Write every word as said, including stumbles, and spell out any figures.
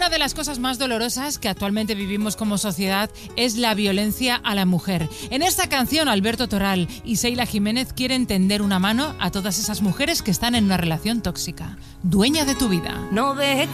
Una de las cosas más dolorosas que actualmente vivimos como sociedad es la violencia a la mujer. En esta canción, Alberto Toral y Seila Jiménez quieren tender una mano a todas esas mujeres que están en una relación tóxica. Dueña de tu vida. No ves